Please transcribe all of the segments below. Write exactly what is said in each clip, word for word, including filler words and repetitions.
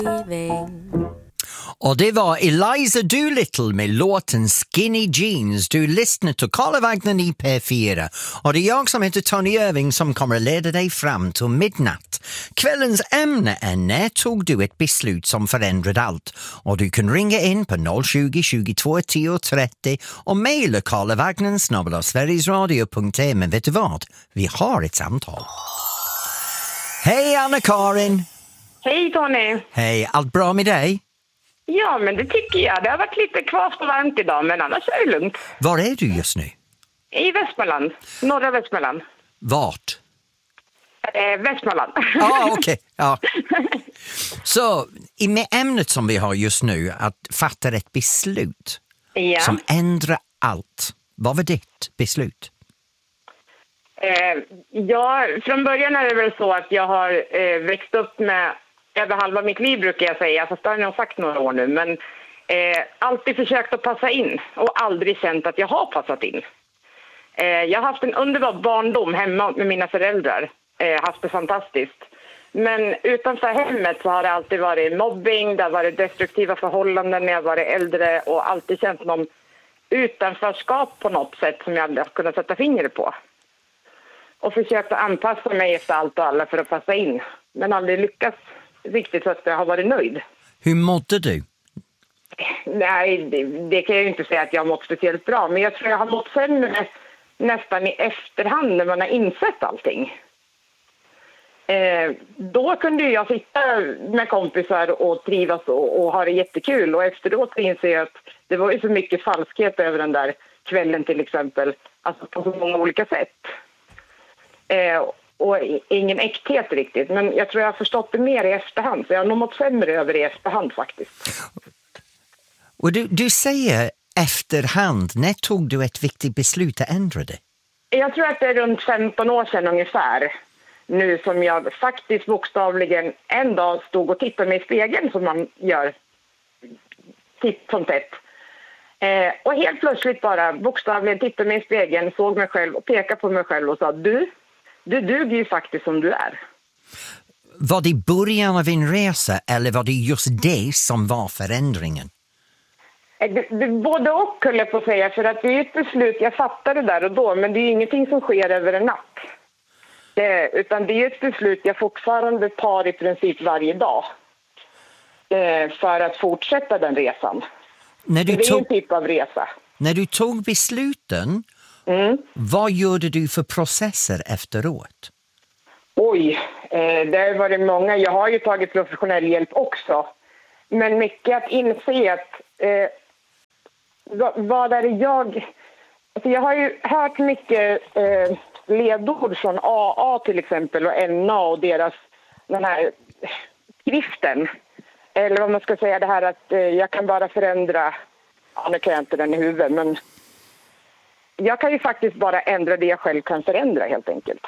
Och det var Eliza Doolittle med låten Skinny Jeans. Du lyssnar till Karla Wagner i P fyra. Och det är jag som heter Tony Irving som kommer att leda dig fram till midnatt. Kvällens ämne är när tog du ett beslut som förändrade allt? Och du kan ringa in på noll tjugo, tjugotvå, tio, trettio och mejla Karla Wagner snabel-a sverigesradio punkt se. Men vet du vad? Vi har ett samtal. Hej Anna-Karin! Hej Tony! Hej, allt bra med dig? Ja, men det tycker jag. Det har varit lite kvast och varmt idag, men annars är det lugnt. Var är du just nu? I Västmanland. Norra Västmanland. Vart? Eh, Västmanland. Ah, okej. Okay. Ja. Så, i med ämnet som vi har just nu, att fatta ett beslut Ja. som ändrar allt. Vad var ditt beslut? Eh, ja, från början är det väl så att jag har eh, växt upp med över halva mitt liv brukar jag säga, fast det har jag sagt några år nu, men eh, alltid försökt att passa in och aldrig känt att jag har passat in. Eh, jag har haft en underbar barndom hemma med mina föräldrar, eh, haft det fantastiskt. Men utanför hemmet så har det alltid varit mobbing, det har varit destruktiva förhållanden när jag varit äldre och alltid känt någon utanförskap på något sätt som jag aldrig har kunnat sätta fingret på. Och försökt att anpassa mig efter allt och alla för att passa in, men aldrig lyckats riktigt så att jag har varit nöjd. Hur mådde du? Nej, det, det kan jag ju inte säga att jag har mått speciellt bra. Men jag tror jag har mått sämre nästan i efterhand när man har insett allting. Eh, då kunde jag sitta med kompisar och trivas och, och ha det jättekul. Och efteråt inser jag att det var ju så mycket falskhet över den där kvällen till exempel. Alltså på så många olika sätt. Eh, Och ingen äkthet riktigt. Men jag tror jag har förstått det mer i efterhand. Så jag har nog mått sämre över det i efterhand faktiskt. Och du, du säger efterhand. När tog du ett viktigt beslut att ändra det? Jag tror att det är runt femton år sedan ungefär. Nu som jag faktiskt bokstavligen en dag stod och tittade mig i spegeln som man gör titt som tätt. Eh, och helt plötsligt bara bokstavligen tittade mig i spegeln, såg mig själv och pekade på mig själv och sa du... Du duger ju faktiskt som du är. Var det början av en resa eller var det just det som var förändringen? Det, det, både och höll jag på att säga, för att det är ett beslut, jag fattade där och då, men det är ingenting som sker över en natt. Det, utan det är ett beslut jag fortfarande tar i princip varje dag eh, för att fortsätta den resan. När du det är tog, en typ av resa. När du tog besluten, mm. vad gjorde du för processer efteråt? Oj, eh, det har varit många. Jag har ju tagit professionell hjälp också. Men mycket att inse att eh, vad, vad är det jag... Alltså jag har ju hört mycket eh, ledord från A A till exempel och N A och deras den här skriften. Eller vad man ska säga, det här att eh, jag kan bara förändra... Ja, nu kan jag inte den i huvudet, men jag kan ju faktiskt bara ändra det jag själv kan förändra helt enkelt.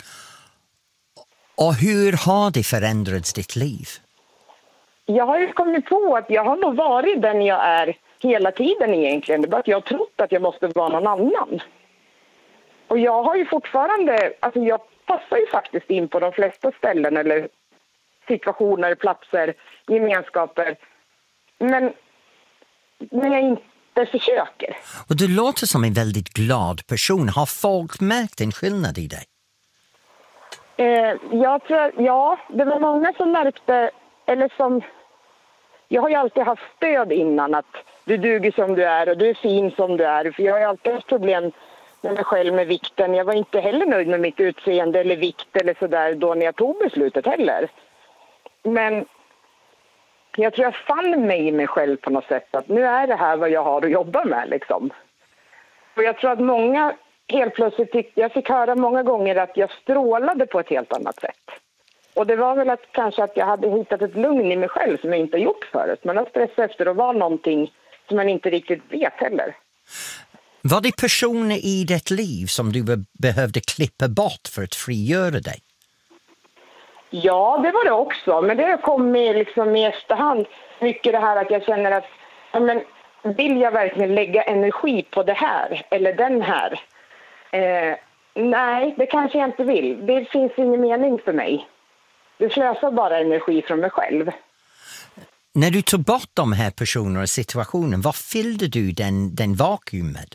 Och hur har det förändrats ditt liv? Jag har ju kommit på att jag har nog varit den jag är hela tiden egentligen. Det är bara att jag har trott att jag måste vara någon annan. Och jag har ju fortfarande, alltså jag passar ju faktiskt in på de flesta ställen eller situationer, platser, gemenskaper. Men när jag inte försöker. Och du låter som en väldigt glad person. Har folk märkt en skillnad i dig? Eh, jag tror, ja, det var många som märkte, eller som, jag har ju alltid haft stöd innan att du duger som du är och du är fin som du är. För jag har ju alltid haft problem med mig själv med vikten. Jag var inte heller nöjd med mitt utseende eller vikt eller sådär då när jag tog beslutet heller. Men jag tror jag fann mig i mig själv på något sätt att nu är det här vad jag har att jobba med liksom. Och jag tror att många helt plötsligt tyckte, jag fick höra många gånger att jag strålade på ett helt annat sätt. Och det var väl att kanske att jag hade hittat ett lugn i mig själv som jag inte har gjort förut. Man har stressat efter att vara någonting som man inte riktigt vet heller. Var det personer i ditt liv som du be- behövde klippa bort för att frigöra dig? Ja, det var det också. Men det kom med liksom i efterhand. Mycket det här att jag känner att ja, men, vill jag verkligen lägga energi på det här eller den här? Eh, nej, det kanske jag inte vill. Det finns ingen mening för mig. Det slösar bara energi från mig själv. när du tog bort de här personerna och situationen, vad fyllde du den, den vakuum med?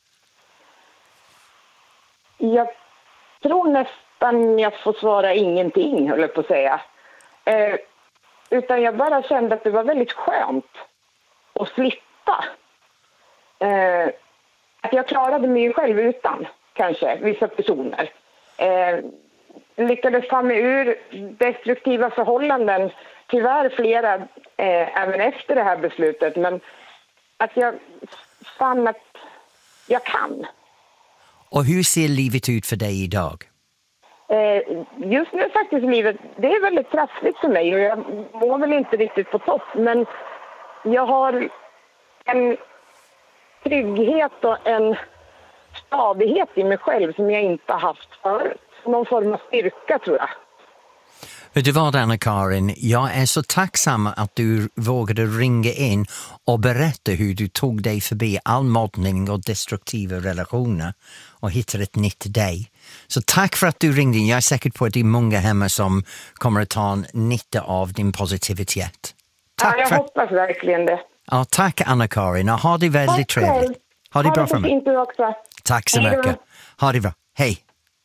Jag tror nästan jag får svara ingenting, höll jag på att säga. Eh, utan jag bara kände att det var väldigt skönt att slippa. Eh, att jag klarade mig själv utan, kanske, vissa personer. Eh, lyckades ta mig ur destruktiva förhållanden, tyvärr flera eh, även efter det här beslutet. Men att jag fann att jag kan. Och hur ser livet ut för dig idag? Eh, just nu faktiskt livet, det är väldigt trassligt för mig och jag mår väl inte riktigt på topp. Men jag har en trygghet och en stadighet i mig själv som jag inte har haft förut. Någon form av styrka, tror jag. Vet du vad, Anna-Karin? Jag är så tacksam att du vågade ringa in och berätta hur du tog dig förbi all mobbning och destruktiva relationer och hittade ett nytt dig. Så tack för att du ringde in. Jag är säker på att det är många hemma som kommer att ta en nytta av din positivitet. Tack ja, jag för... hoppas verkligen det. Ja, tack Anna-Karin och ha det väldigt tack trevligt. Själv. Ha det ha bra det för mig. Fint du också. Tack så Hej mycket. Ha det bra. Hej.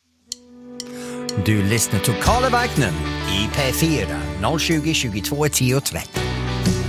Du lyssnar till Karla Wagner i P fyra noll tjugo, tjugotvå, tio, trettio.